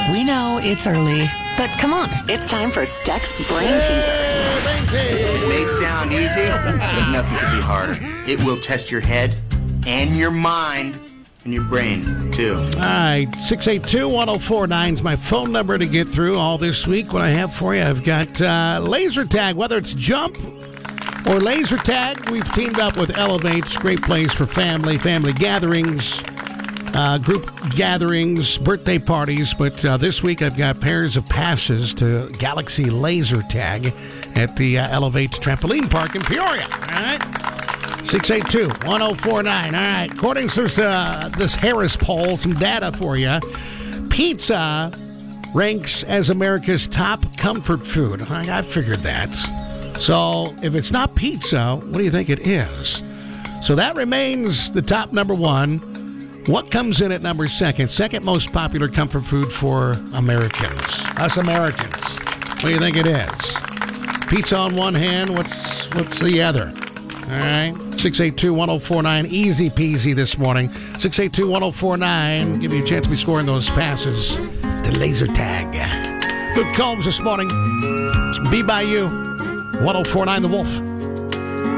We know it's early, but come on, it's time for Steck's Brain Teaser. It may sound easy, but nothing could be harder. It will test your head and your mind and your brain, too. All right, 682-1049 is my phone number to get through all this week. What I have for you, I've got laser tag, whether it's jump or laser tag. We've teamed up with Elevate, great place for family gatherings, group gatherings, birthday parties. But this week I've got pairs of passes to Galaxy Laser Tag at the Elevate Trampoline Park in Peoria. All right, 682-1049. All right, according to this Harris poll, some data for you. Pizza ranks as America's top comfort food. I figured that. So if it's not pizza, what do you think it is? So that remains the top number one. What comes in at number second? Second most popular comfort food for Americans. Us Americans. What do you think it is? Pizza on one hand, what's the other? All right. 682-1049. Easy peasy this morning. 682-1049. Give you a chance to be scoring those passes to laser tag. Luke Combs this morning. Be by you. 1049 The Wolf.